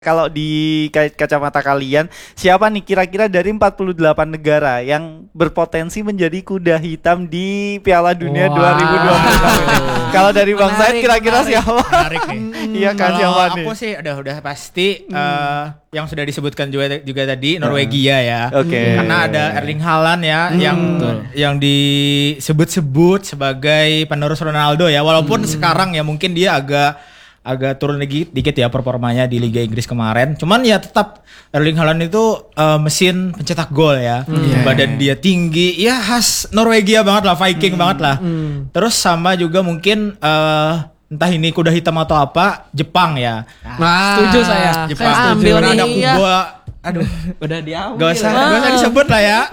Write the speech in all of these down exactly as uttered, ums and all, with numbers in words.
Kalau di kacamata kalian, siapa nih kira-kira dari empat puluh delapan negara yang berpotensi menjadi kuda hitam di Piala Dunia wow. dua ribu dua puluh enam ini? Kalau dari Bang Said kira-kira menarik. siapa? Menarik nih. Iya kan, siapa nih? Aku sih udah udah pasti hmm. uh, yang sudah disebutkan juga juga tadi Norwegia ya. Oke. Okay. Karena ada Erling Haaland ya hmm. yang Betul. yang disebut-sebut sebagai penerus Ronaldo ya. Walaupun hmm. sekarang ya mungkin dia agak agak turun lagi dikit ya performanya di Liga Inggris kemarin. Cuman ya tetap Erling Haaland itu uh, mesin pencetak gol ya. Hmm. Badan dia tinggi, ya khas Norwegia banget lah, Viking hmm. banget lah. Hmm. Terus sama juga mungkin uh, entah ini kuda hitam atau apa, Jepang ya. Nah, setuju saya. Jepang. Saya ambil nih. Ada kuda, aduh, udah diambil. Gak usah, gak usah disebut lah ya.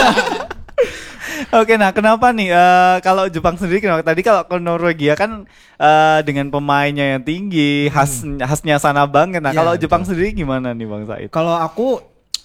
Oke, nah kenapa nih uh, kalau Jepang sendiri kenapa? Tadi kalau ke Norwegia kan uh, dengan pemainnya yang tinggi, khas hmm. khasnya sana banget. Nah, ya, kalau betul. Jepang sendiri gimana nih Bang Said? Kalau aku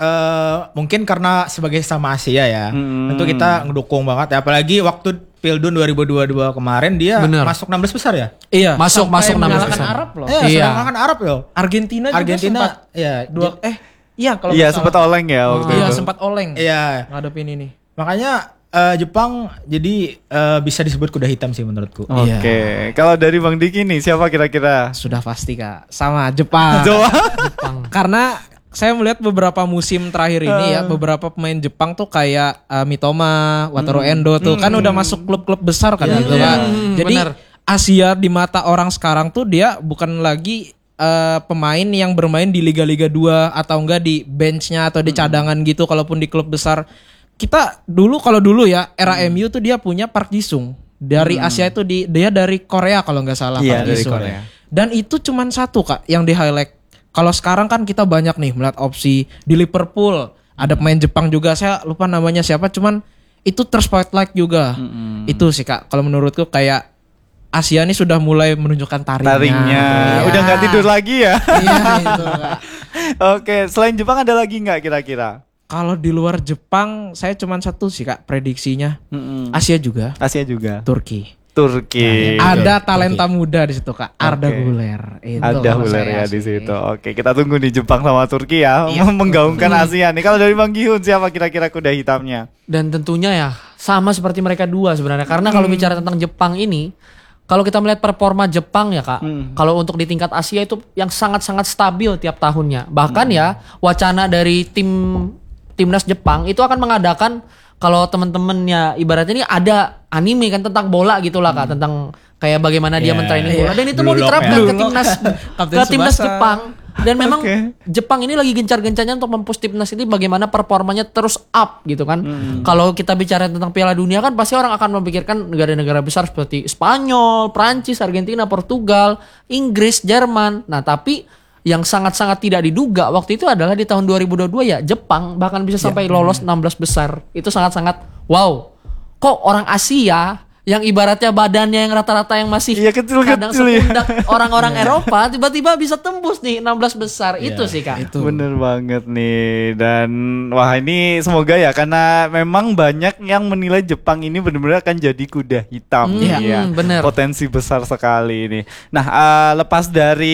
uh, mungkin karena sebagai sama Asia ya, hmm. tentu kita ngedukung banget ya. Apalagi waktu Pildun dua ribu dua puluh dua kemarin dia Bener. masuk enam belas besar ya? Iya, masuk Sampai masuk enam belas besar. Arab loh. Iya, iya. mengalahkan Arab loh. Argentina juga Argentina, sempat ya, dua eh iya kalau Iya, sempat oleng ya waktu oh, itu. Iya, sempat oleng. Iya, ngadepin ini. Makanya Uh, Jepang jadi uh, bisa disebut kuda hitam sih menurutku. Oke, okay. yeah. Kalau dari Bang Diki nih siapa kira-kira? Sudah pasti Kak, sama Jepang. Jepang. Karena saya melihat beberapa musim terakhir ini uh. ya, beberapa pemain Jepang tuh kayak uh, Mitoma, Wataru hmm. Endo tuh hmm. kan udah masuk klub-klub besar kan yeah, gitu yeah. kan. Hmm, jadi bener. Asia di mata orang sekarang tuh dia bukan lagi uh, pemain yang bermain di liga-liga dua atau enggak di benchnya atau di cadangan hmm. gitu kalaupun di klub besar. Kita dulu kalau dulu ya era hmm. M U tuh dia punya Park Ji-sung dari hmm. Asia itu di dia dari Korea kalau nggak salah iya, Park Ji-sung. Dan itu cuman satu Kak yang di highlight. Kalau sekarang kan kita banyak nih melihat opsi di Liverpool ada pemain Jepang juga saya lupa namanya siapa cuman itu terspotlight juga. Hmm. Itu sih Kak kalau menurutku kayak Asia ini sudah mulai menunjukkan taringnya. Taringnya. Ya. Udah nggak tidur lagi ya. Iya itu Kak. Oke, selain Jepang ada lagi nggak kira-kira? Kalau di luar Jepang, saya cuma satu sih Kak prediksinya. Mm-mm. Asia juga. Asia juga. Turki. Turki. Nah, ada talenta Turki. Muda di situ Kak. Arda okay. Güler. Arda Güler ya di situ. Oke, kita tunggu di Jepang sama Turki ya, iya. menggaungkan hmm. Asia nih. Kalau dari Bang Gihun siapa kira-kira kuda hitamnya? Dan tentunya ya sama seperti mereka dua sebenarnya. Karena kalau hmm. bicara tentang Jepang ini, kalau kita melihat performa Jepang ya Kak, hmm. kalau untuk di tingkat Asia itu yang sangat-sangat stabil tiap tahunnya. Bahkan hmm. ya wacana dari tim timnas Jepang itu akan mengadakan kalau teman-temannya ibaratnya ini ada anime kan tentang bola gitulah Kak, hmm. tentang kayak bagaimana yeah, dia mentraining bola dan itu Blue mau diterapkan ya. ke timnas ke timnas Jepang dan memang okay. Jepang ini lagi gencar-gencarnya untuk mempush timnas ini bagaimana performanya terus up gitu kan. Hmm. Kalau kita bicara tentang Piala Dunia kan pasti orang akan memikirkan negara-negara besar seperti Spanyol, Prancis, Argentina, Portugal, Inggris, Jerman. Nah, tapi yang sangat-sangat tidak diduga waktu itu adalah di tahun dua ribu dua puluh dua ya Jepang bahkan bisa sampai ya, lolos enam belas besar. Itu sangat-sangat wow. Kok orang Asia yang ibaratnya badannya yang rata-rata yang masih ya, kecil, kadang kecil, sepundak ya. Orang-orang ya. Eropa tiba-tiba bisa tembus nih enam belas besar. Ya, itu sih Kak. Itu. Bener banget nih. Dan wah ini semoga ya karena memang banyak yang menilai Jepang ini benar-benar akan jadi kuda hitam hmm, ya. Bener. Potensi besar sekali ini. Nah uh, lepas dari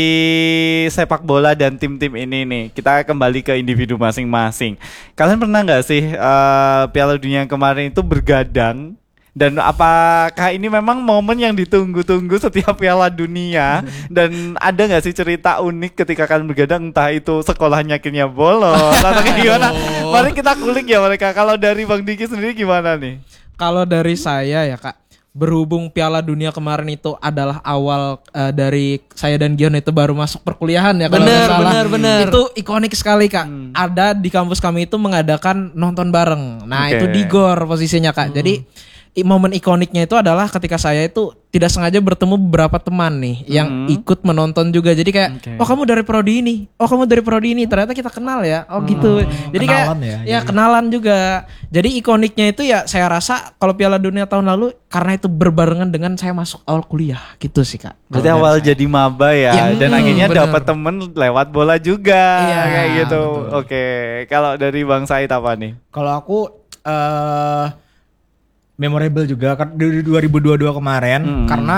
sepak bola dan tim-tim ini nih, kita kembali ke individu masing-masing. Kalian pernah nggak sih uh, Piala Dunia yang kemarin itu bergadang? Dan apakah ini memang momen yang ditunggu-tunggu setiap Piala Dunia? Dan ada nggak sih cerita unik ketika kalian bergadang, entah itu sekolahnya akhirnya bolos atau gimana? Mari kita kulik ya mereka. Kalau dari Bang Diki sendiri gimana nih? Kalau dari saya ya Kak, berhubung Piala Dunia kemarin itu adalah awal uh, dari saya dan Gion itu baru masuk perkuliahan ya kalau nggak salah. Bener, bener. Itu ikonik sekali Kak. Hmm. Ada di kampus kami itu mengadakan nonton bareng. Nah okay. itu di Gor posisinya Kak. Hmm. Jadi momen ikoniknya itu adalah ketika saya itu tidak sengaja bertemu beberapa teman nih yang hmm. ikut menonton juga. Jadi kayak okay. oh kamu dari prodi ini, oh kamu dari prodi ini, ternyata kita kenal ya. Oh gitu. Hmm. Jadi kenalan kayak ya, ya kenalan juga. Jadi ikoniknya itu ya saya rasa kalau Piala Dunia tahun lalu karena itu berbarengan dengan saya masuk awal kuliah gitu sih Kak. Berarti awal saya. Jadi maba ya, ya dan hmm, akhirnya dapat temen lewat bola juga iya, kayak gitu. Betul. Oke, kalau dari Bang Said apa nih? Kalau aku uh, memorable juga kan di dua ribu dua puluh dua kemarin hmm. karena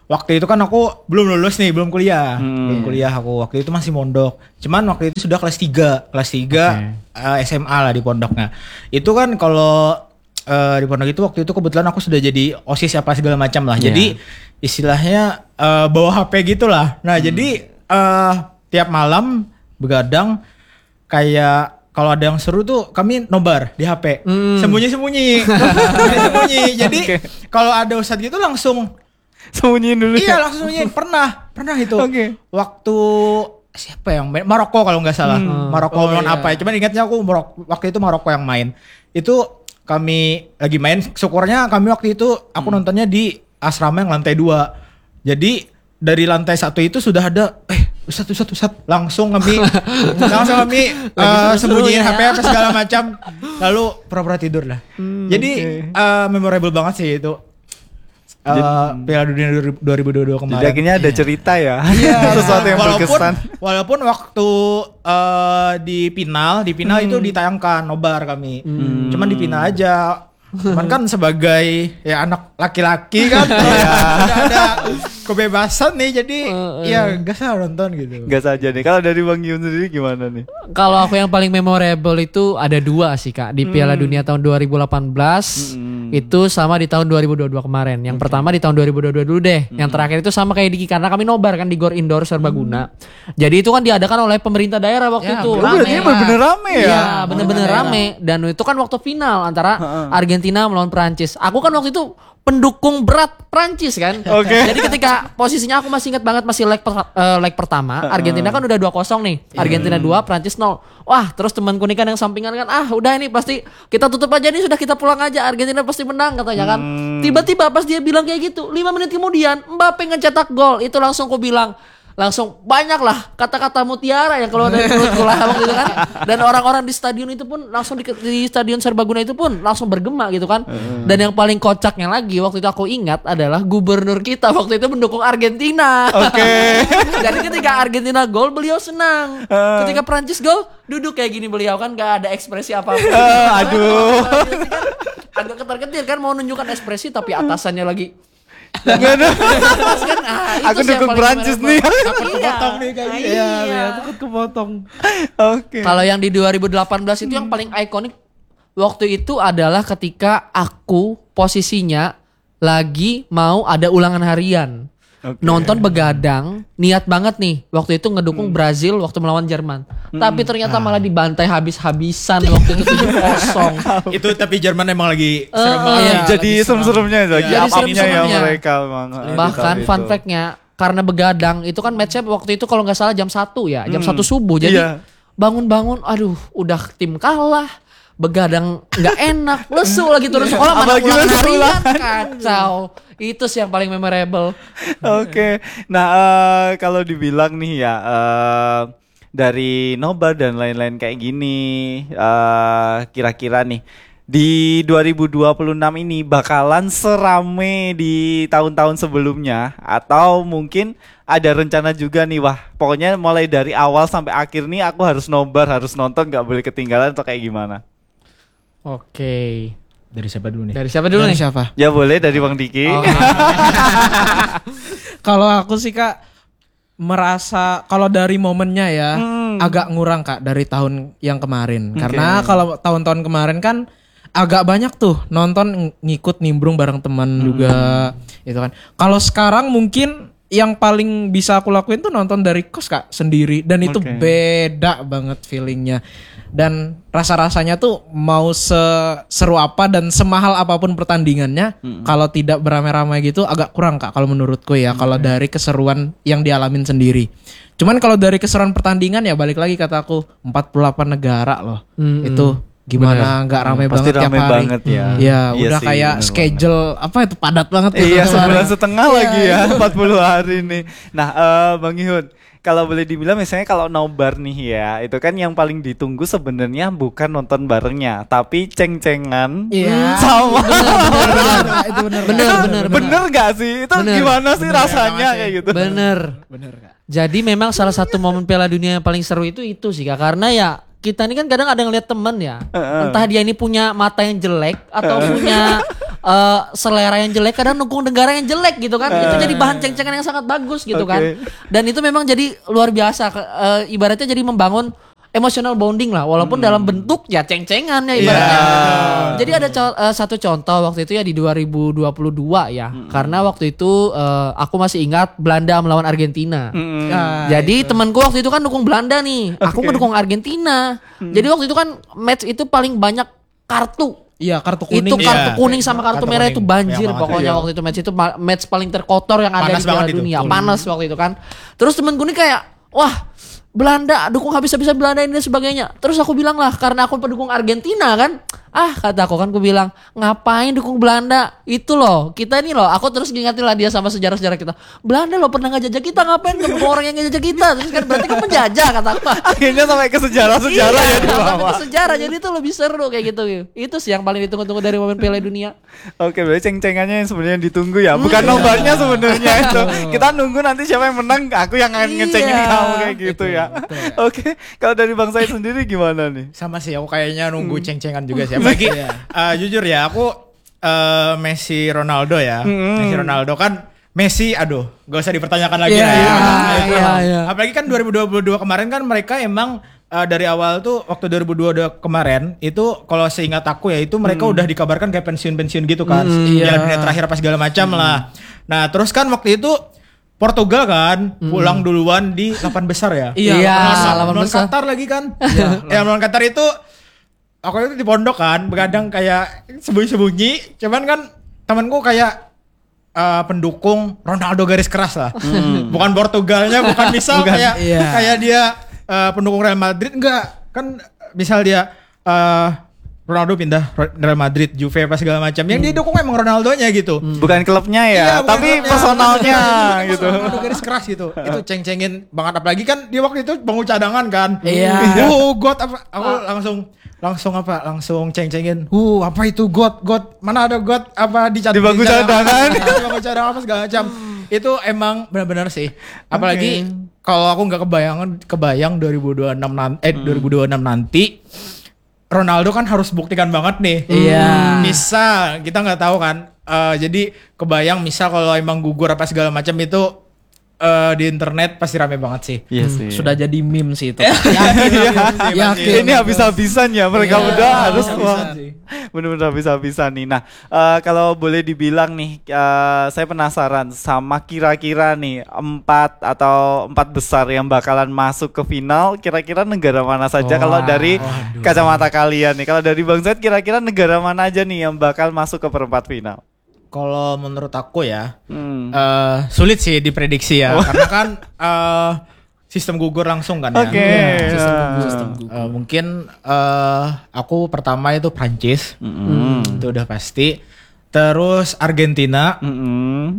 waktu itu kan aku belum lulus nih, belum kuliah. Hmm. Belum kuliah aku. Waktu itu masih mondok. Cuman waktu itu sudah kelas tiga. Kelas tiga Okay. uh, S M A lah di pondoknya. Itu kan kalau uh, di pondok itu waktu itu kebetulan aku sudah jadi OSIS apa segala macam lah. Yeah. Jadi istilahnya uh, bawa H P gitulah. Nah, Hmm. jadi uh, tiap malam begadang kayak kalau ada yang seru tuh kami nobar di H P. Hmm. Sembunyi-sembunyi. Sembunyi-sembunyi. Jadi Okay. kalau ada ustadz gitu langsung Sembunyiin dulu iya ya. langsung sembunyiin. Pernah, pernah itu. Oke. Waktu siapa yang main? Maroko kalau nggak salah. Hmm. Maroko Oh, lawan iya. apa ya? Cuman ingatnya aku Maroko, waktu itu Maroko yang main. Itu kami lagi main. Syukurnya kami waktu itu aku Hmm. nontonnya di asrama yang lantai dua. Jadi dari lantai satu itu sudah ada eh Ustad, Ustad, Ustad. Langsung kami langsung kami uh, sembunyiin seru-serunya H P ya. apa segala macam. Lalu pura-pura tidur lah. Jadi oke. uh, memorable banget sih itu. Uh, Piala Dunia dua ribu dua puluh dua kemarin. Jadi akhirnya ada cerita ya. Iya. Sesuatu yang walaupun, berkesan. Walaupun waktu uh, di final, di final itu ditayangkan nobar kami. Cuman di final aja. Cuman kan sebagai ya anak laki-laki kan udah ada kebebasan nih jadi ya gak salah nonton gitu. Gak saja nih. Kalau dari Bang Yun sendiri gimana nih? Kalau aku yang paling memorable itu ada dua sih Kak di Piala Dunia tahun dua ribu delapan belas Hmm. itu sama di tahun dua ribu dua puluh dua kemarin. Yang pertama di tahun dua ribu dua puluh dua dulu deh. Yang terakhir itu sama kayak Diki karena kami nobar kan di Gor Indoor Serbaguna. Jadi itu kan diadakan oleh pemerintah daerah waktu Ya, itu. Oh, berarti bener-bener rame ya? Iya, bener-bener rame. Dan itu kan waktu final antara Argentina melawan Prancis. Aku kan waktu itu pendukung berat Prancis kan. Oke. Jadi ketika posisinya aku masih ingat banget masih leg, per- eh, leg pertama, Argentina kan udah dua kosong nih. Argentina dua, Prancis nol. Wah, terus temanku nih kan yang sampingan kan, ah udah ini pasti kita tutup aja nih sudah kita pulang aja. Argentina pasti menang katanya kan. Tiba-tiba pas dia bilang kayak gitu, lima menit kemudian Mbappe ngecetak gol. Itu langsung aku bilang langsung banyak lah kata-kata mutiara yang keluar dari mulutku lah waktu itu kan. Dan orang-orang di stadion itu pun langsung di, di stadion Serbaguna itu pun langsung bergema gitu kan. Dan yang paling kocaknya lagi waktu itu aku ingat adalah gubernur kita waktu itu mendukung Argentina. Oke. Jadi ketika Argentina gol beliau senang. Ketika Prancis gol duduk kayak gini beliau kan gak ada ekspresi apa-apa. Eh, aduh. Agak ketar-ketir kan mau nunjukkan ekspresi tapi atasannya lagi Gak ada. kan, ah, itu Aku sih yang dukung paling Prancis memorable. nih. Takut kepotong nih kayak Ah, gitu. Iya, iya. iya, takut kepotong. Oke. Kalau yang di dua ribu delapan belas itu yang paling ikonik waktu itu adalah ketika aku posisinya lagi mau ada ulangan harian. Oke. Nonton begadang, niat banget nih waktu itu ngedukung Brazil waktu melawan Jerman. Tapi ternyata malah dibantai habis-habisan waktu itu tujuh kosong. Itu tapi Jerman emang lagi Eh, serem banget. iya. Jadi serem-seremnya lagi Jadi up-upnya ya serem-seremnya. mereka memang. Bahkan Itu. fun fact-nya karena begadang itu kan match-nya waktu itu kalau nggak salah jam satu ya, jam satu subuh. Jadi Iya. bangun-bangun aduh udah tim kalah. Begadang nggak enak, lesu lagi turun sekolah mana Apalagi ulangan lesu harian, ulangan. kacau. Itu sih yang paling memorable. Oke, nah eh, kalau dibilang nih ya eh, dari nobar dan lain-lain kayak gini, eh, kira-kira nih di dua ribu dua puluh enam ini bakalan serame di tahun-tahun sebelumnya atau mungkin ada rencana juga nih, wah pokoknya mulai dari awal sampai akhir nih aku harus nobar, harus nonton, nggak boleh ketinggalan atau kayak gimana? Oke. Dari siapa dulu nih? Dari siapa dulu Dari nih? siapa? Ya boleh dari Bang Diki. Oh, Kalau aku sih Kak merasa kalau dari momennya ya agak ngurang Kak dari tahun yang kemarin. Karena kalau tahun-tahun kemarin kan agak banyak tuh nonton ng- ngikut nimbrung bareng teman juga itu kan. Kalau sekarang mungkin yang paling bisa aku lakuin tuh nonton dari kos Kak sendiri dan itu Oke. beda banget feelingnya. Dan rasa-rasanya tuh mau seseru apa dan semahal apapun pertandingannya kalau tidak beramai-ramai gitu agak kurang Kak kalau menurutku ya kalau dari keseruan yang dialamin sendiri. Cuman kalau dari keseruan pertandingan ya balik lagi kataku empat puluh delapan negara loh. Mm-mm. Itu gimana nggak ramai Pasti banget tiap rame hari. banget ya. Ya, Iya udah sih, kayak bener schedule apa itu padat banget tuh Iya, satu hari. sebulan setengah lagi ya, empat puluh hari nih. Nah, eh, Bang Ihun, kalau boleh dibilang misalnya kalau nobar nih ya, itu kan yang paling ditunggu sebenarnya bukan nonton barengnya, tapi ceng-cengan Iya. sama. Bener, itu bener. bener, bener, bener. Bener gak sih? Itu Bener. gimana sih Bener, rasanya sama kayak sih. gitu? Bener. Bener Kak. Jadi memang salah satu momen Piala Dunia yang paling seru itu itu sih Kak. Karena ya kita ini kan kadang ada ngeliat temen ya. Entah dia ini punya mata yang jelek atau punya uh, selera yang jelek, kadang dukung negara yang jelek gitu kan. Itu jadi bahan ceng-cengan yang sangat bagus gitu kan. Oke. Dan itu memang jadi luar biasa. Uh, ibaratnya jadi membangun emotional bonding lah, walaupun Hmm. dalam bentuk ya ceng-cengan ya ibaratnya. Yeah. Jadi ada co- uh, satu contoh waktu itu ya di dua ribu dua puluh dua ya, Hmm. karena waktu itu uh, aku masih ingat Belanda melawan Argentina. Mm. Ah, Jadi temanku waktu itu kan dukung Belanda nih, aku Oke. mendukung Argentina. Jadi waktu itu kan match itu paling banyak kartu. Iya, kartu kuning. Itu kartu Iya. kuning sama kartu, Kartu merah kuning. itu banjir Yang pokoknya banget. waktu itu match itu ma- match paling terkotor yang ada Panas di Piala banget itu. Dunia. Betul. Panas waktu itu kan. Terus temenku nih kayak, wah Belanda, dukung habis-habisan Belanda ini dan sebagainya. Terus aku bilang lah, karena aku pendukung Argentina kan. Ah kata aku kan, aku bilang ngapain dukung Belanda? Itu loh, kita ini loh. Aku terus ngingetin lah dia sama sejarah-sejarah kita. Belanda loh pernah ngejajah kita, ngapain dukung orang yang ngejajah kita? Terus kan berarti kan menjajah kata aku. Akhirnya sampai ke sejarah-sejarah Iya, ya di sampai bawah. ke sejarah, jadi itu lebih seru kayak gitu. Itu sih yang paling ditunggu-tunggu dari momen Piala Dunia. Oke, berarti ceng-cengannya yang sebenarnya ditunggu ya, bukan nobarnya sebenarnya itu. Kita nunggu nanti siapa yang menang, aku yang akan ngecengin Iya. kamu kayak gitu ya. Oke, kalau dari Bang Said sendiri gimana nih? Sama sih, aku kayaknya nunggu ceng-cengan juga sih. Apalagi uh, jujur ya, aku uh, Messi Ronaldo ya. Messi Ronaldo kan Messi, aduh, gak usah dipertanyakan lagi Iya, lah ya. iya, Itu. iya, iya. Apalagi kan dua ribu dua puluh dua kemarin kan mereka emang uh, dari awal tuh waktu dua ribu dua puluh dua kemarin itu kalau seingat aku ya itu mereka udah dikabarkan kayak pensiun-pensiun gitu kan. iya. Piala Dunia terakhir apa segala macam lah. Nah, terus kan waktu itu Portugal kan pulang duluan di delapan besar ya. Iya, Iya, Lawan- delapan lawan besar. Qatar lagi kan. Ya, lawan Qatar itu aku itu di pondok kan, begadang kayak sembunyi-sembunyi. Cuman kan temanku kayak uh, pendukung Ronaldo garis keras lah. Bukan Portugalnya, bukan misal Bukan, kayak iya. kayak dia uh, pendukung Real Madrid enggak. Kan misal dia uh, Ronaldo pindah Real Madrid, Juve apa segala macam. Yang didukung emang Ronaldonya gitu. Bukan klubnya ya, Iya, bukan tapi klubnya. personalnya gitu. Ronaldo garis keras gitu. Itu ceng-cengin banget, apalagi kan dia waktu itu bangun cadangan kan. Iya. Oh, God apa? Aku langsung langsung apa? Langsung ceng-cengin. Uh, apa itu God? God. Mana ada God apa di Di cad- bangku cadangan. Di bangku cadangan apa segala macam. Itu emang benar-benar sih. Apalagi kalau aku nggak kebayangan kebayang dua ribu dua puluh enam nanti eh dua ribu dua puluh enam nanti Ronaldo kan harus buktikan banget nih. Iya. Misal kita nggak tahu kan. eh, jadi kebayang misal kalau emang gugur apa segala macam itu eh, di internet pasti rame banget sih. Iya sih. Sudah jadi meme sih itu. Yakin, Yakin. Ini habis-habisan ya mereka Iya, udah harus habis-habisan wah, sih. bener-bener habis-habisan nih. Nah, eh, kalau boleh dibilang nih, eh, saya penasaran sama kira-kira nih empat atau empat besar yang bakalan masuk ke final. Kira-kira negara mana saja kalau Wah, dari waduh. kacamata kalian nih? Kalau dari Bang Zaid, kira-kira negara mana aja nih yang bakal masuk ke perempat final? Kalau menurut aku ya Hmm. eh, sulit sih diprediksi ya, karena kan eh, sistem gugur langsung kan ya. Oke. Iya, sistem Ya. gugur. Eh, mungkin eh, aku pertama itu Prancis, Mm-mm. itu udah pasti. Terus Argentina, Mm-mm.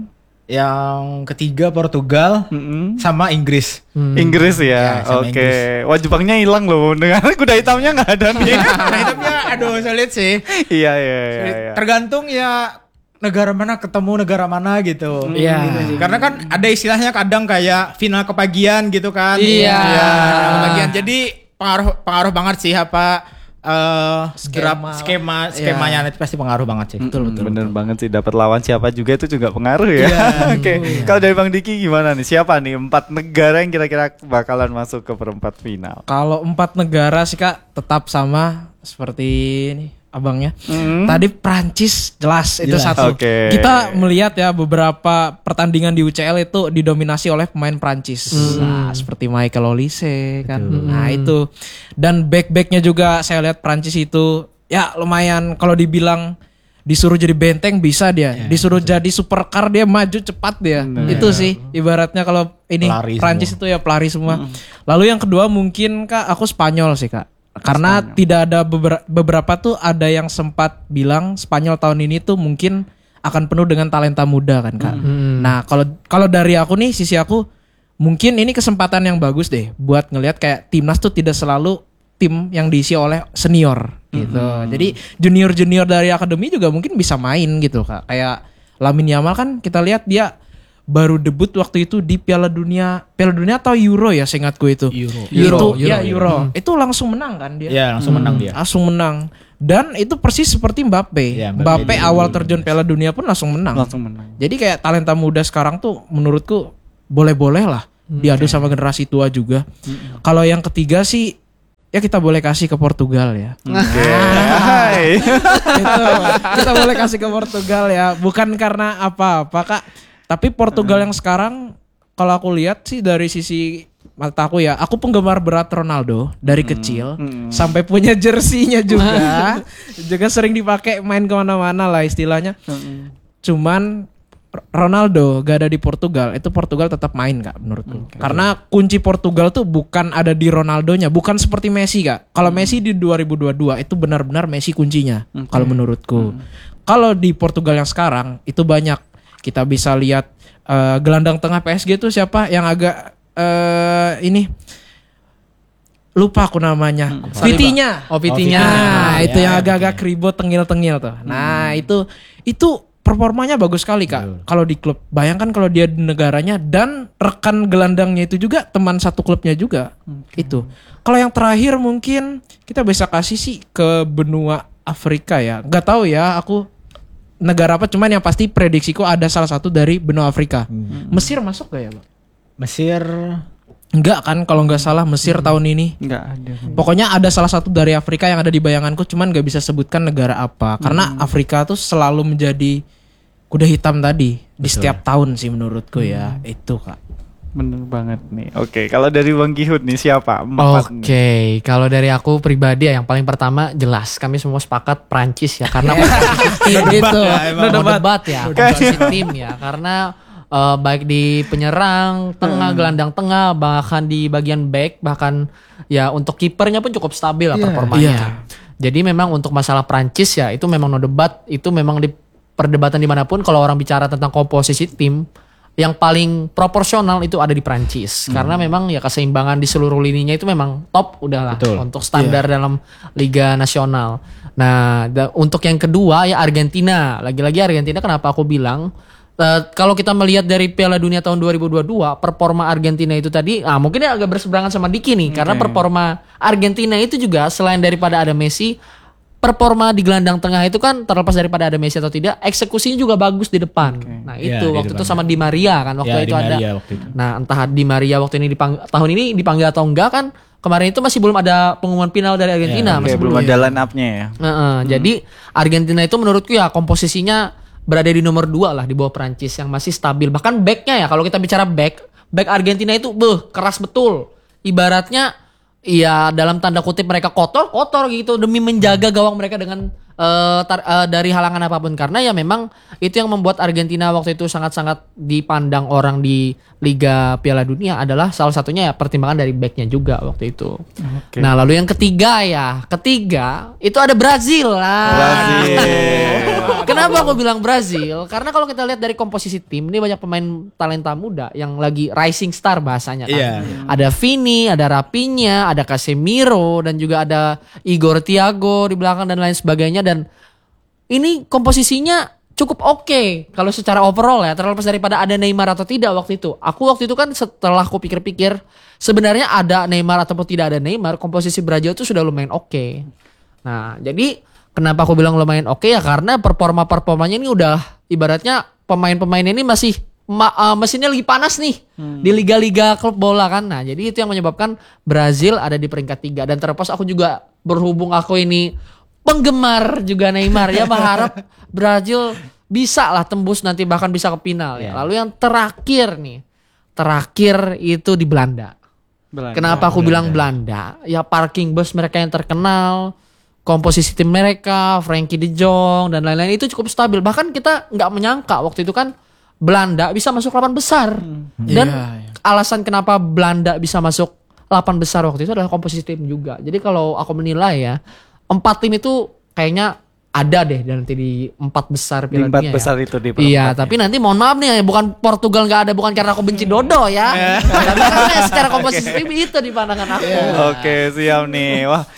yang ketiga Portugal, Mm-mm. sama Inggris. Inggris ya, Ya, sama oke. Wah, Jepangnya hilang loh, dengan kuda hitamnya nggak ada nih. Nah, hidupnya aduh sulit sih. Iya iya iya. Sulit. iya. Tergantung ya negara mana ketemu negara mana gitu. Iya. Gitu sih. Karena kan ada istilahnya kadang kayak final kepagian gitu kan. Iya. Final kepagian. Jadi pengaruh pengaruh banget sih apa eh Skema. skema skema skemanya nanti pasti pengaruh banget sih. Betul betul. Bener banget sih, dapat lawan siapa juga itu juga pengaruh ya. Oke. Kalau dari Bang Diki gimana nih? Siapa nih empat negara yang kira-kira bakalan masuk ke perempat final? Kalau empat negara sih Kak tetap sama seperti ini abangnya. Hmm. Tadi Prancis jelas itu Jelas. satu. Oke. Kita melihat ya beberapa pertandingan di U C L itu didominasi oleh pemain Prancis. Nah, seperti Michael Olise kan. Nah, itu. Dan back-backnya juga saya lihat Prancis itu ya lumayan kalau dibilang disuruh jadi benteng bisa dia. Disuruh jadi supercar dia maju cepat dia. Itu sih ibaratnya kalau ini Pelari Prancis itu ya pelari semua. Lalu yang kedua mungkin Kak aku Spanyol sih Kak. Karena tidak ada beberapa, beberapa tuh ada yang sempat bilang Spanyol tahun ini tuh mungkin akan penuh dengan talenta muda kan Kak. Nah, kalau kalau dari aku nih sisi aku mungkin ini kesempatan yang bagus deh buat ngelihat kayak timnas tuh tidak selalu tim yang diisi oleh senior gitu. Jadi junior-junior dari akademi juga mungkin bisa main gitu Kak. Kayak Lamine Yamal kan kita lihat dia baru debut waktu itu di Piala Dunia, Piala Dunia atau Euro ya, seingatku itu. Euro. Itu Euro, ya Euro. Euro. Itu langsung menang kan dia. Ya langsung menang dia. Langsung menang. Dan itu persis seperti Mbappe. Ya, Mbappe Mbappe di awal dua ribu terjun Piala Dunia pun langsung menang. Langsung menang. Jadi kayak talenta muda sekarang tuh menurutku boleh-boleh lah diadu sama generasi tua juga. Kalau yang ketiga sih ya kita boleh kasih ke Portugal ya. Hai. Itu kita boleh kasih ke Portugal ya. Bukan karena apa-apa Kak. Tapi Portugal yang sekarang kalau aku lihat sih dari sisi mata aku ya, aku penggemar berat Ronaldo dari kecil sampai punya jersinya juga. Juga sering dipakai main kemana-mana lah istilahnya. Cuman Ronaldo gak ada di Portugal, itu Portugal tetap main Kak menurutku. Okay. Karena kunci Portugal tuh bukan ada di Ronaldonya, bukan seperti Messi Kak. Kalau hmm. Messi di dua ribu dua puluh dua itu benar-benar Messi kuncinya. Okay. Kalau menurutku. Hmm. Kalau di Portugal yang sekarang itu banyak. Kita bisa lihat uh, gelandang tengah P S G tuh siapa yang agak uh, ini lupa aku namanya. Hmm. Vitinya. Oh, Vitinya. Nah, ya, itu yang ya, agak-agak keribut tengil-tengil tuh. Nah, hmm. itu itu performanya bagus sekali Kak. Kalau di klub, bayangkan kalau dia di negaranya dan rekan gelandangnya itu juga teman satu klubnya juga. Okay. Itu. Kalau yang terakhir mungkin kita bisa kasih sih ke benua Afrika ya. Gak tahu ya aku negara apa, cuman yang pasti prediksiku ada salah satu dari benua Afrika. Hmm. Mesir masuk gak ya Pak? Mesir enggak kan kalau nggak salah Mesir hmm. tahun ini. Enggak ada. Pokoknya ada salah satu dari Afrika yang ada di bayanganku, cuman nggak bisa sebutkan negara apa. Karena hmm. Afrika tuh selalu menjadi kuda hitam tadi. Betul. Di setiap tahun sih menurutku hmm. ya. Itu Kak. Bener banget nih. Oke, kalau dari Bang Gihud nih siapa? Oke, kalau dari aku pribadi ya yang paling pertama jelas kami semua sepakat Prancis ya karena tim itu no debat ya, komposisi tim ya karena uh, baik di penyerang, tengah, hmm. gelandang tengah, bahkan di bagian back, bahkan ya untuk kipernya pun cukup stabil lah yeah. performanya. Yeah. Jadi memang untuk masalah Prancis ya itu memang no debat, itu memang di perdebatan dimanapun kalau orang bicara tentang komposisi tim yang paling proporsional itu ada di Prancis. Hmm. Karena memang ya keseimbangan di seluruh lininya itu memang top udahlah Betul. Untuk standar yeah. dalam Liga Nasional. Nah, da- untuk yang kedua ya Argentina. Lagi-lagi Argentina kenapa aku bilang uh, kalau kita melihat dari Piala Dunia tahun dua ribu dua puluh dua performa Argentina itu tadi ah mungkin ya agak berseberangan sama Diki nih okay. karena performa Argentina itu juga selain daripada ada Messi, performa di gelandang tengah itu kan terlepas daripada ada Messi atau tidak, eksekusinya juga bagus di depan. Okay. Nah itu ya, waktu itu sama Di Maria kan waktu ya, itu Di ada. Waktu itu. Nah entah Di Maria waktu ini dipang- tahun ini dipanggil atau enggak kan, kemarin itu masih belum ada pengumuman final dari Argentina. Ya, masih okay, belum ada line up-nya ya. Nah, uh, hmm. Jadi Argentina itu menurutku ya komposisinya berada di nomor dua lah di bawah Prancis yang masih stabil. Bahkan backnya ya kalau kita bicara back, back Argentina itu beuh keras betul. Ibaratnya iya dalam tanda kutip mereka kotor-kotor gitu demi menjaga gawang mereka dengan uh, tar, uh, dari halangan apapun karena ya memang itu yang membuat Argentina waktu itu sangat-sangat dipandang orang di Liga Piala Dunia adalah salah satunya ya pertimbangan dari backnya juga waktu itu. Okay. Nah lalu yang ketiga ya ketiga itu ada Brazil lah. Brazil. Kenapa aku bilang Brazil? Karena kalau kita lihat dari komposisi tim ini banyak pemain talenta muda yang lagi rising star bahasanya kan. Yeah. Ada Vini, ada Rafinha, ada Casemiro dan juga ada Igor Thiago di belakang dan lain sebagainya dan ini komposisinya cukup oke okay. Kalau secara overall ya terlepas daripada ada Neymar atau tidak waktu itu. Aku waktu itu kan setelah aku pikir-pikir sebenarnya ada Neymar ataupun tidak ada Neymar komposisi Brazil itu sudah lumayan oke. Okay. Nah jadi kenapa aku bilang lumayan oke okay ya karena performa-performanya ini udah ibaratnya pemain-pemainnya ini masih ma- uh, mesinnya lagi panas nih hmm. di liga-liga klub bola kan. Nah jadi itu yang menyebabkan Brazil ada di peringkat tiga dan terlepas aku juga berhubung aku ini penggemar juga Neymar ya berharap Brazil bisa lah tembus nanti bahkan bisa ke final ya. Lalu yang terakhir nih, terakhir itu di Belanda. Belanda. Kenapa aku Belanda. bilang Belanda? Ya parking bus mereka yang terkenal, komposisi tim mereka, Frankie De Jong dan lain-lain itu cukup stabil. Bahkan kita nggak menyangka waktu itu kan Belanda bisa masuk delapan besar. Hmm. Dan yeah, yeah. alasan kenapa Belanda bisa masuk delapan besar waktu itu adalah komposisi tim juga. Jadi kalau aku menilai ya empat tim itu kayaknya ada deh dan nanti di empat besar Piala Dunia. Empat besar ya. Itu di perempatnya. Iya, tapi nanti mohon maaf nih, bukan Portugal nggak ada, bukan karena aku benci Dodo ya. Tapi karena secara komposisi tim itu di pandangan aku. Yeah. Oke, siap nih. Wah,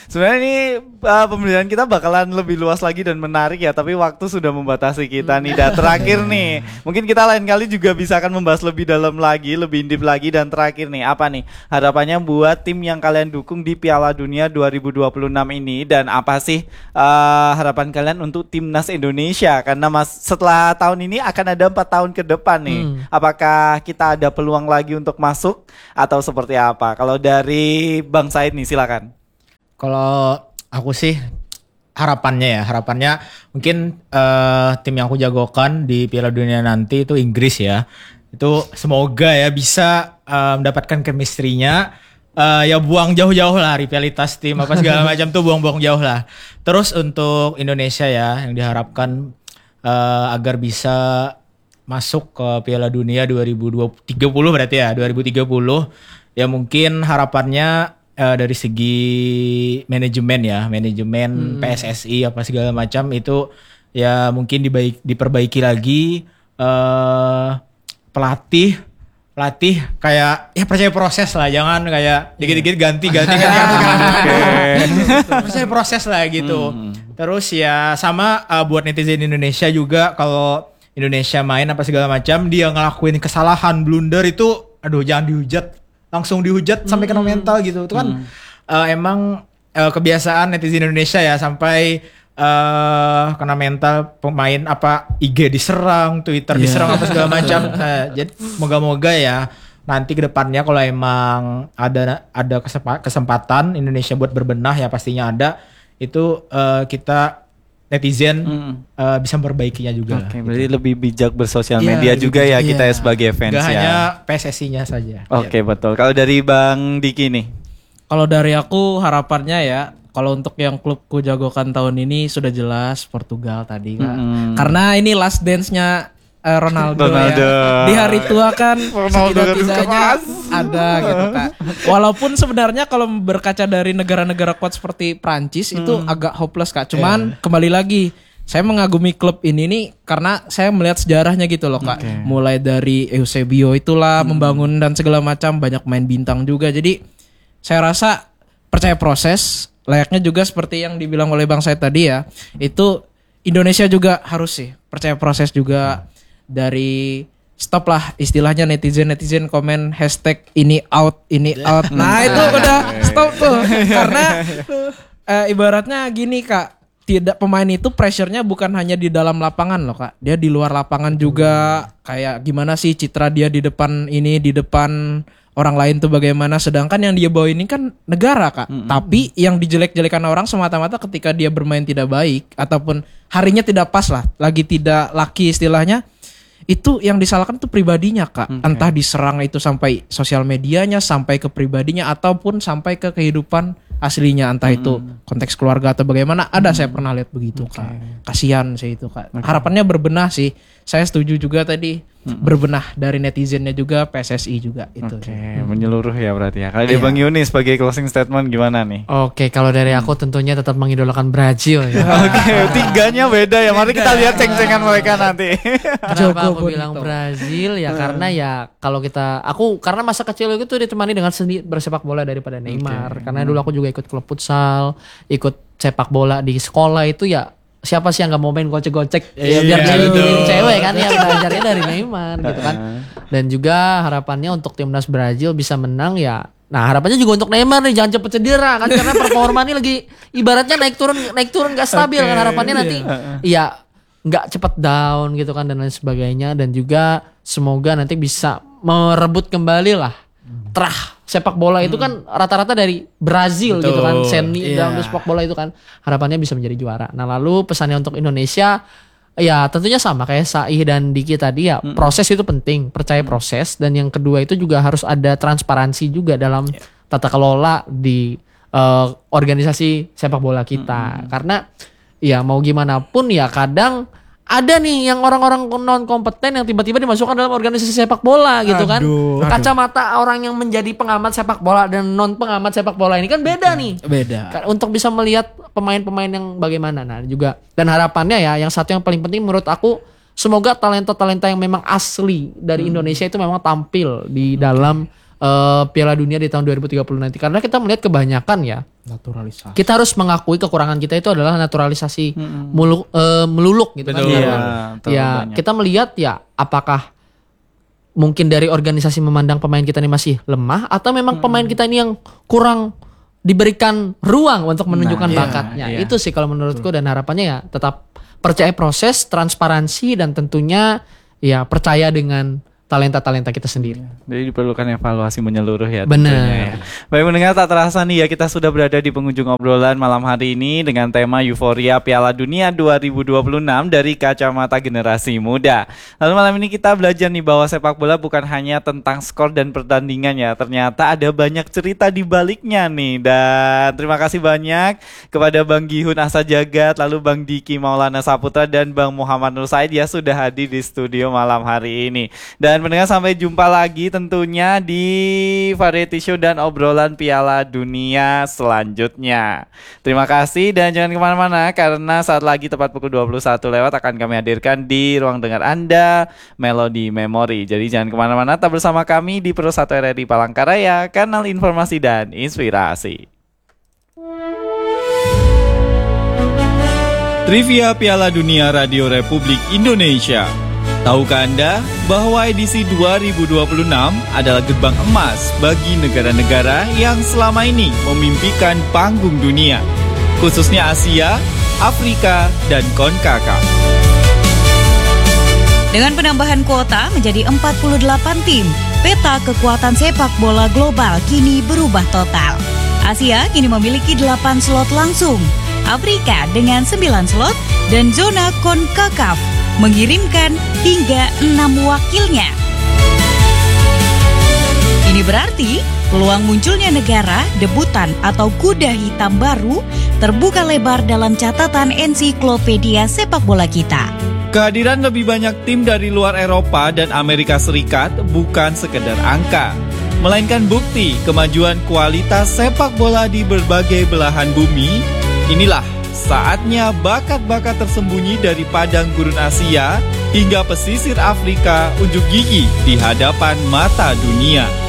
Sebenarnya ini uh, pembelajaran kita bakalan lebih luas lagi dan menarik ya, tapi waktu sudah membatasi kita nih. Dan terakhir nih, mungkin kita lain kali juga bisa akan membahas lebih dalam lagi, lebih deep lagi. Dan terakhir nih, apa nih harapannya buat tim yang kalian dukung di Piala Dunia dua ribu dua puluh enam ini, dan apa sih uh, harapan kalian untuk timnas Indonesia? Karena mas setelah tahun ini akan ada empat tahun ke depan nih. Hmm. Apakah kita ada peluang lagi untuk masuk atau seperti apa? Kalau dari Bang Said nih, silakan. Kalau aku sih harapannya ya, harapannya mungkin uh, tim yang aku jagokan di Piala Dunia nanti itu Inggris ya. Itu semoga ya bisa uh, mendapatkan chemistry-nya. Uh, ya buang jauh-jauh lah rivalitas tim apa segala macam tuh buang-buang jauh lah. Terus untuk Indonesia ya yang diharapkan uh, agar bisa masuk ke Piala Dunia dua ribu tiga puluh berarti ya dua ribu tiga puluh ya mungkin harapannya Uh, dari segi manajemen ya, manajemen hmm. P S S I apa segala macam itu ya mungkin dibaik, diperbaiki lagi uh, pelatih pelatih kayak ya percaya proses lah, jangan kayak dikit-dikit ganti-ganti kan. Percaya proses lah gitu. Hmm. Terus ya sama uh, buat netizen Indonesia juga, kalau Indonesia main apa segala macam dia ngelakuin kesalahan blunder itu aduh jangan dihujat. Langsung dihujat hmm. sampai kena mental gitu. Itu kan hmm. uh, emang uh, kebiasaan netizen Indonesia ya, sampai uh, kena mental pemain apa I G diserang, Twitter yeah. diserang apa segala macam. Uh, jadi moga-moga ya nanti ke depannya kalau emang ada ada kesempatan Indonesia buat berbenah ya pastinya ada. Itu uh, kita netizen hmm. uh, bisa memperbaikinya juga. Oke, okay, gitu. berarti lebih bijak bersosial yeah, media juga ya yeah. kita ya sebagai fans ya. Gak hanya P S S I-nya saja. Oke, okay, ya. Betul. Kalau dari Bang Diki nih. Kalau dari aku harapannya ya, kalau untuk yang klubku jagokan tahun ini sudah jelas Portugal tadi Kak. Mm-hmm. Karena ini last dance-nya uh, Ronaldo, Ronaldo ya. Di hari tua kan setidak-tidaknya ada gitu Kak. Walaupun sebenarnya kalau berkaca dari negara-negara kuat seperti Prancis hmm. itu agak hopeless Kak. Cuman yeah. kembali lagi saya mengagumi klub ini nih karena saya melihat sejarahnya gitu loh Kak. Okay. Mulai dari Eusebio itulah hmm. membangun dan segala macam, banyak main bintang juga. Jadi saya rasa percaya proses, layaknya juga seperti yang dibilang oleh Bang Said tadi ya. Itu Indonesia juga harus sih percaya proses juga. Dari stop lah istilahnya netizen-netizen komen hashtag ini out, ini out. Nah itu udah stop tuh. Karena e, ibaratnya gini Kak, tidak pemain itu pressure-nya bukan hanya di dalam lapangan loh Kak. Dia di luar lapangan juga, kayak gimana sih citra dia di depan ini, di depan orang lain tuh bagaimana. Sedangkan yang dia bawa ini kan negara Kak. Mm-hmm. Tapi yang dijelek-jelekan orang semata-mata ketika dia bermain tidak baik ataupun harinya tidak pas lah, lagi tidak laki istilahnya. Itu yang disalahkan tuh pribadinya Kak. Okay. Entah diserang itu sampai sosial medianya, sampai ke pribadinya, ataupun sampai ke kehidupan aslinya. Entah hmm. itu konteks keluarga atau bagaimana. Ada hmm. saya pernah lihat begitu okay. Kak. Kasihan sih itu Kak. Okay. Harapannya berbenah sih. Saya setuju juga tadi hmm. berbenah dari netizennya juga, P S S I juga itu. Oke, okay. hmm. menyeluruh ya berarti ya. Kalau yeah. Bang Yuni sebagai closing statement gimana nih? Oke, okay, kalau dari aku tentunya tetap mengidolakan Brazil ya. Oke, okay, tiganya beda ya. Mari kita lihat ceng-cengan mereka nanti. Kenapa aku bilang Brazil ya karena ya kalau kita aku karena masa kecil itu ditemani dengan seni bersepak bola daripada Neymar. Okay. Karena dulu aku juga ikut klub futsal, ikut sepak bola di sekolah itu ya. Siapa sih yang gak mau main gocek-gocek yeah, biar jadi yeah, cewek kan ya belajarnya dari Neymar gitu kan. Dan juga harapannya untuk timnas Brazil bisa menang ya. Nah harapannya juga untuk Neymar nih jangan cepet cedera kan karena performa ini lagi ibaratnya naik turun naik turun gak stabil okay, kan harapannya nanti ya gak cepet down gitu kan dan lain sebagainya. Dan juga semoga nanti bisa merebut kembali lah terah sepak bola itu kan rata-rata dari Brazil. Betul, gitu kan seni yeah. dalam sepak bola itu kan harapannya bisa menjadi juara. Nah lalu pesannya untuk Indonesia ya tentunya sama kayak Saih dan Diki tadi ya mm. proses itu penting, percaya mm. proses. Dan yang kedua itu juga harus ada transparansi juga dalam yeah. tata kelola di uh, organisasi sepak bola kita. Mm. Karena ya mau gimana pun ya kadang ada nih yang orang-orang non kompeten yang tiba-tiba dimasukkan dalam organisasi sepak bola gitu kan. Aduh, kacamata aduh. Orang yang menjadi pengamat sepak bola dan non pengamat sepak bola ini kan beda nih. Beda. Untuk bisa melihat pemain-pemain yang bagaimana. Nah juga dan harapannya ya yang satu yang paling penting menurut aku semoga talenta-talenta yang memang asli dari hmm. Indonesia itu memang tampil di dalam uh, Piala Dunia di tahun dua ribu tiga puluh nanti. Karena kita melihat kebanyakan ya Naturalisasi. Kita harus mengakui kekurangan kita itu adalah naturalisasi muluk, eh, meluluk gitu kan. Betul. Iya, Ya, terlalu ya banyak. kita melihat ya apakah mungkin dari organisasi memandang pemain kita ini masih lemah atau memang pemain kita ini yang kurang diberikan ruang untuk menunjukkan iya, bakatnya. iya. Itu sih kalau menurutku dan harapannya ya tetap percaya proses, transparansi dan tentunya ya percaya dengan talenta-talenta kita sendiri. Jadi diperlukan evaluasi menyeluruh ya. Benar. tentunya ya. Baik mendengar tak terasa nih ya kita sudah berada di penghujung obrolan malam hari ini dengan tema Euforia Piala Dunia dua ribu dua puluh enam dari kacamata generasi muda. Lalu malam ini kita belajar nih bahwa sepak bola bukan hanya tentang skor dan pertandingan ya. Ternyata ada banyak cerita di baliknya nih. Dan terima kasih banyak kepada Bang Gihun Asa Jagat, lalu Bang Diki Maulana Saputra dan Bang Muhammad Nur Said ya sudah hadir di studio malam hari ini. Dan mendengar sampai jumpa lagi tentunya di variety show dan obrolan Piala Dunia selanjutnya. Terima kasih dan jangan kemana-mana karena saat lagi tepat pukul dua puluh satu lewat akan kami hadirkan di ruang dengar Anda Melody Memory. Jadi jangan kemana-mana, tetap bersama kami di Pro satu R R I Palangkaraya, kanal informasi dan inspirasi. Trivia Piala Dunia Radio Republik Indonesia. Tahukah Anda bahwa edisi dua ribu dua puluh enam adalah gerbang emas bagi negara-negara yang selama ini memimpikan panggung dunia, khususnya Asia, Afrika, dan CONCACAF. Dengan penambahan kuota menjadi empat puluh delapan tim, peta kekuatan sepak bola global kini berubah total. Asia kini memiliki delapan slot langsung, Afrika dengan sembilan slot, dan zona CONCACAF mengirimkan hingga enam wakilnya. Ini berarti peluang munculnya negara, debutan atau kuda hitam baru terbuka lebar dalam catatan ensiklopedia sepak bola kita. Kehadiran lebih banyak tim dari luar Eropa dan Amerika Serikat bukan sekedar angka, melainkan bukti kemajuan kualitas sepak bola di berbagai belahan bumi. Inilah saatnya bakat-bakat tersembunyi dari padang gurun Asia hingga pesisir Afrika unjuk gigi di hadapan mata dunia.